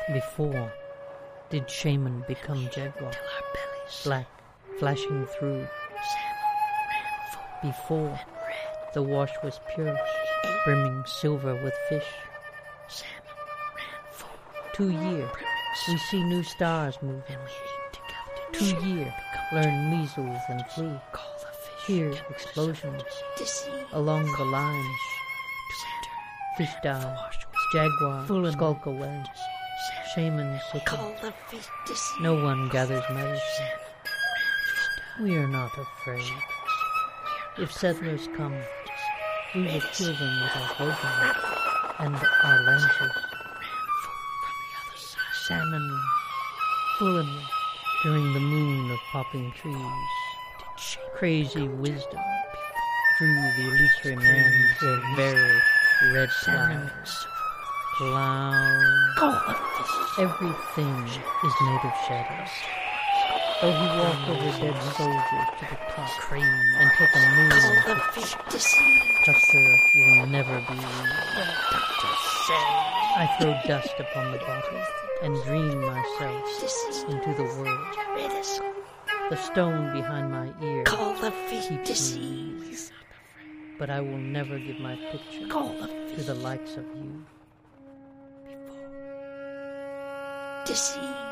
Before did shaman become jaguar, black flashing through. Before the wash was pure, brimming silver with fish. 2 year, we see new stars moving. 2 year, learn measles and flu. Hear explosions along the lines. Fish die, jaguar skulk away. Shaman sicken. No one gathers medicine. We are not afraid. If settlers come, we will kill them with our bowguns and our lances. Salmon fluently during the moon of popping trees. Crazy wisdom drew the illusory man to a very red cloud. Everything is made of shadows. Though he walked over dead soldiers to the top and took a moon, Custer will never be real. I throw dust upon the bottle and dream myself into the world. The stone behind my ear keeps me weak. But I will never give my picture to the likes of you. Deceive.